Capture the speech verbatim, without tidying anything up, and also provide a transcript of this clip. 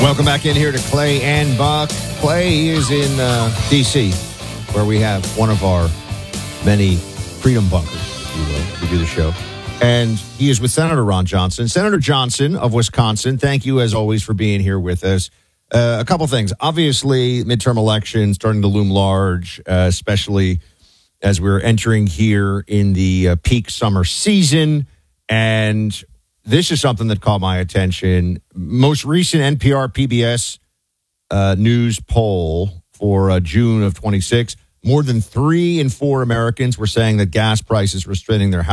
Welcome back in here to Clay and Buck. Clay is in uh, D C, where we have one of our many freedom bunkers, if you will. We do the show. And he is with Senator Ron Johnson. Senator Johnson of Wisconsin, thank you as always for being here with us. Uh, a couple things. Obviously, midterm elections starting to loom large, uh, especially as we're entering here in the uh, peak summer season. And this is something that caught my attention. Most recent N P R P B S uh, news poll for uh, June of twenty-six, more than three in four Americans were saying that gas prices were straining their